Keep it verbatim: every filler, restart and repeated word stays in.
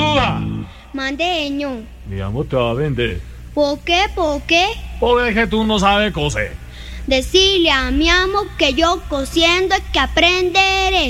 Bruja. Mande, ño. Digamos, te va a vender. ¿Por qué? ¿Por qué? Porque es que tú no sabes coser. Decirle a mi amo que yo cosiendo es que aprenderé.